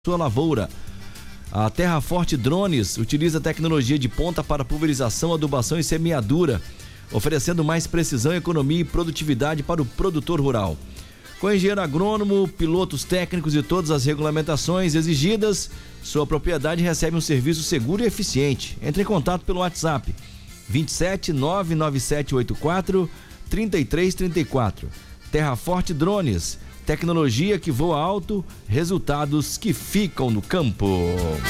sua lavoura. A Terra Forte Drones utiliza tecnologia de ponta para pulverização, adubação e semeadura, oferecendo mais precisão, economia e produtividade para o produtor rural. Com engenheiro agrônomo, pilotos técnicos e todas as regulamentações exigidas, sua propriedade recebe um serviço seguro e eficiente. Entre em contato pelo WhatsApp 27 99784 3334. Terra Forte Drones, tecnologia que voa alto, resultados que ficam no campo.